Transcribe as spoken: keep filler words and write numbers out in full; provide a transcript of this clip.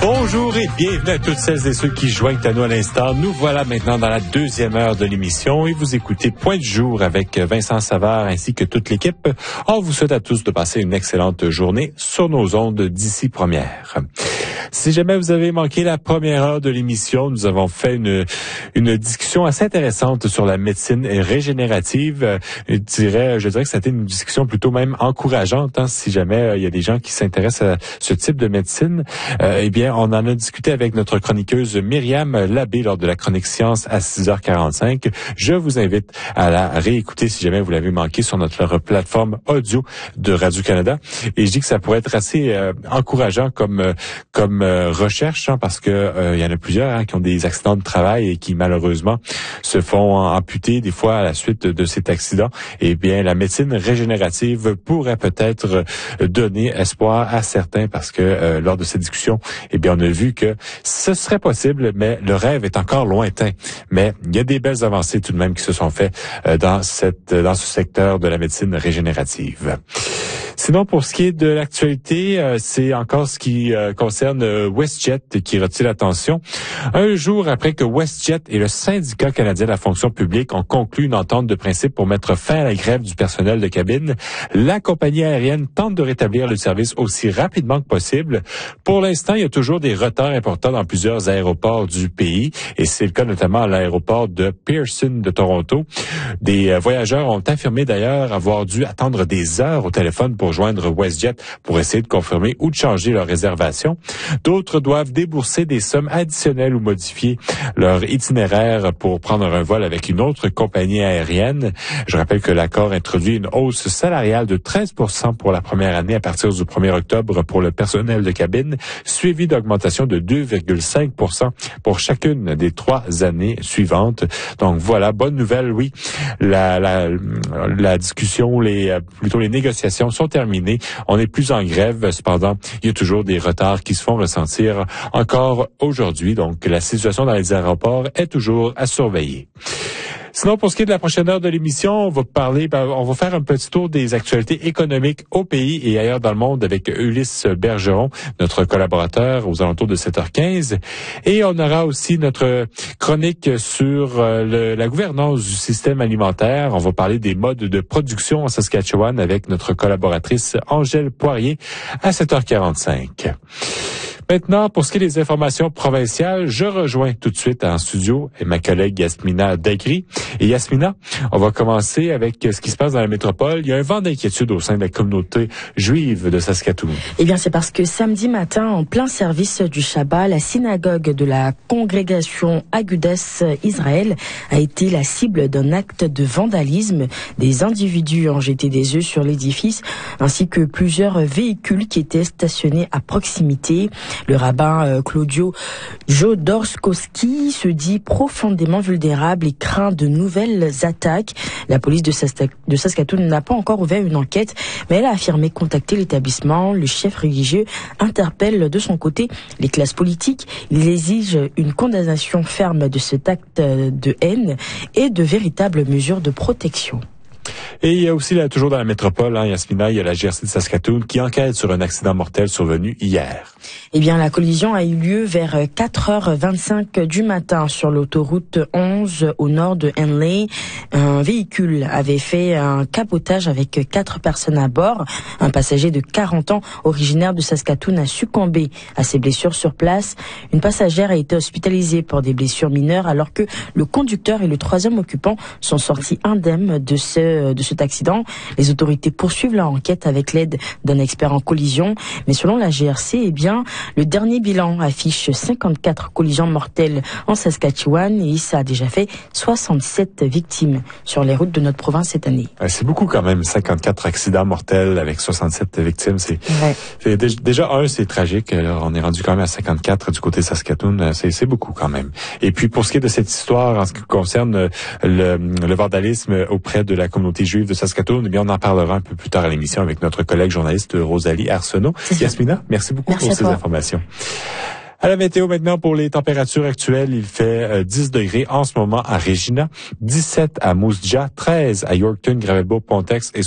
Bonjour et bienvenue à toutes celles et ceux qui joignent à nous à l'instant. Nous voilà maintenant dans la deuxième heure de l'émission et vous écoutez Point du jour avec Vincent Savard ainsi que toute l'équipe. On vous souhaite à tous de passer une excellente journée sur nos ondes d'ici première. Si jamais vous avez manqué la première heure de l'émission, nous avons fait une une discussion assez intéressante sur la médecine régénérative. Je dirais, je dirais que c'était une discussion plutôt même encourageante. Hein, si jamais euh, il y a des gens qui s'intéressent à ce type de médecine, euh, eh bien, on en a discuté avec notre chroniqueuse Myriam Labbé lors de la chronique Science à six heures quarante-cinq. Je vous invite à la réécouter si jamais vous l'avez manqué sur notre plateforme audio de Radio-Canada. Et je dis que ça pourrait être assez euh, encourageant comme euh, comme euh, recherche, hein, parce que euh, il y en a plusieurs hein, qui ont des accidents de travail et qui malheureusement se font amputer des fois à la suite de cet accident. Eh bien, la médecine régénérative pourrait peut-être donner espoir à certains parce que euh, lors de cette discussion, eh bien, on a vu que ce serait possible, mais le rêve est encore lointain. Mais il y a des belles avancées tout de même qui se sont faites euh, dans cette dans ce secteur de la médecine régénérative. Sinon, pour ce qui est de l'actualité, euh, c'est encore ce qui euh, concerne euh, WestJet qui retient l'attention. Un jour après que WestJet et le syndicat canadien de la fonction publique ont conclu une entente de principe pour mettre fin à la grève du personnel de cabine, la compagnie aérienne tente de rétablir le service aussi rapidement que possible. Pour l'instant, il y a toujours des retards importants dans plusieurs aéroports du pays et c'est le cas notamment à l'aéroport de Pearson de Toronto. Des euh, voyageurs ont affirmé d'ailleurs avoir dû attendre des heures au téléphone pour joindre WestJet pour essayer de confirmer ou de changer leur réservation. D'autres doivent débourser des sommes additionnelles ou modifier leur itinéraire pour prendre un vol avec une autre compagnie aérienne. Je rappelle que l'accord introduit une hausse salariale de treize pour cent pour la première année à partir du premier octobre pour le personnel de cabine, suivi d'augmentation de deux virgule cinq pour cent pour chacune des trois années suivantes. Donc voilà, bonne nouvelle, oui. La, la, la discussion, les, plutôt les négociations sont terminé. On n'est plus en grève. Cependant, il y a toujours des retards qui se font ressentir encore aujourd'hui. Donc, la situation dans les aéroports est toujours à surveiller. Sinon, pour ce qui est de la prochaine heure de l'émission, on va parler, on va faire un petit tour des actualités économiques au pays et ailleurs dans le monde avec Ulysse Bergeron, notre collaborateur aux alentours de sept heures quinze. Et on aura aussi notre chronique sur le, la gouvernance du système alimentaire. On va parler des modes de production en Saskatchewan avec notre collaboratrice Angèle Poirier à sept heures quarante-cinq. Maintenant, pour ce qui est des informations provinciales, je rejoins tout de suite en studio ma collègue Yasmina Dagri. Et Yasmina, on va commencer avec ce qui se passe dans la métropole. Il y a un vent d'inquiétude au sein de la communauté juive de Saskatoon. Eh bien, c'est parce que samedi matin, en plein service du Shabbat, la synagogue de la congrégation Agudas Israël a été la cible d'un acte de vandalisme. Des individus ont jeté des œufs sur l'édifice, ainsi que plusieurs véhicules qui étaient stationnés à proximité. Le rabbin euh, Claudio Jodorowsky se dit profondément vulnérable et craint de nouvelles attaques. La police de, Sasta- de Saskatoon n'a pas encore ouvert une enquête, mais elle a affirmé contacter l'établissement. Le chef religieux interpelle de son côté les classes politiques. Il exige une condamnation ferme de cet acte de haine et de véritables mesures de protection. Et il y a aussi, là, toujours dans la métropole, hein, Yasmina, il y a la G R C de Saskatoon qui enquête sur un accident mortel survenu hier. Eh bien, la collision a eu lieu vers quatre heures vingt-cinq du matin sur l'autoroute onze au nord de Henley. Un véhicule avait fait un capotage avec quatre personnes à bord. Un passager de quarante ans, originaire de Saskatoon, a succombé à ses blessures sur place. Une passagère a été hospitalisée pour des blessures mineures alors que le conducteur et le troisième occupant sont sortis indemnes de ce de cet accident. Les autorités poursuivent leur enquête avec l'aide d'un expert en collision. Mais selon la G R C, eh bien, le dernier bilan affiche cinquante-quatre collisions mortelles en Saskatchewan et ça a déjà fait soixante-sept victimes sur les routes de notre province cette année. Ouais, c'est beaucoup quand même, cinquante-quatre accidents mortels avec soixante-sept victimes. C'est, ouais. c'est déjà un, c'est tragique. Alors, on est rendu quand même à cinquante-quatre du côté de Saskatoon. C'est, c'est beaucoup quand même. Et puis, pour ce qui est de cette histoire, en ce qui concerne le, le vandalisme auprès de la communauté juive de Saskatoon, eh bien, on en parlera un peu plus tard à l'émission avec notre collègue journaliste Rosalie Arsenault. Yasmina, merci beaucoup merci pour ces toi. informations. À la météo maintenant pour les températures actuelles, il fait euh, dix degrés en ce moment à Regina, dix-sept à Moose Jaw, treize à Yorkton, Gravelbourg, Pontex et